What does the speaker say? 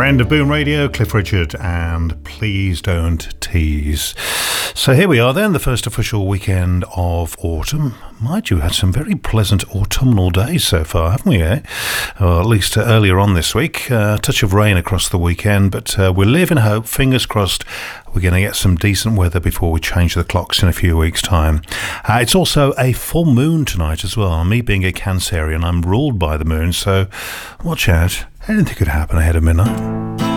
Friend of Boom Radio, Cliff Richard, and Please Don't Tease. So here we are then, the first official weekend of autumn. Mind you, had some very pleasant autumnal days so far, haven't we, eh? Or at least earlier on this week. A touch of rain across the weekend, but we live in hope. Fingers crossed we're going to get some decent weather before we change the clocks in a few weeks' time. It's also a full moon tonight as well. Me being a Cancerian, I'm ruled by the moon, so watch out. Anything could happen ahead of midnight.